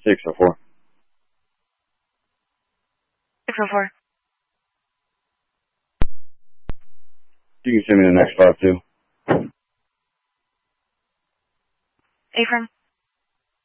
604. 604. You can send me the next 52. Affirm.